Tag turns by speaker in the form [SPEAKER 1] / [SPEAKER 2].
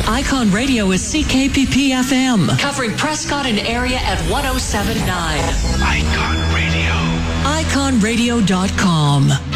[SPEAKER 1] Icon Radio is CKPP FM, covering Prescott and area at 107.9.
[SPEAKER 2] Icon Radio.
[SPEAKER 1] IconRadio.com.